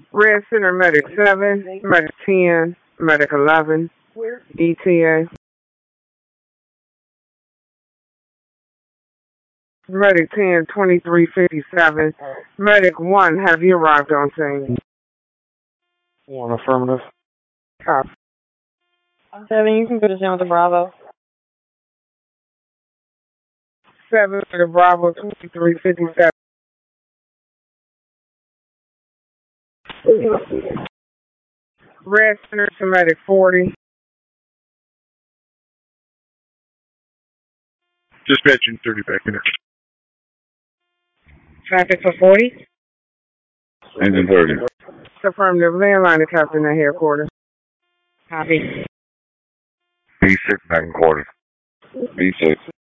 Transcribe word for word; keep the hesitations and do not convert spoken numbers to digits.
Red Center Medic seven, Medic ten, Medic eleven, E T A. Medic ten, twenty-three fifty-seven. Medic one, have you arrived on scene? One affirmative. Copy. Seven, you can go to down with the Bravo. seven to the Bravo, twenty-three fifty-seven. Red Center to Medic forty. Dispatching thirty back in. Traffic for forty. Engine thirty. Affirmative, landline to Captain at headquarters. Copy. B six back in quarters. B six.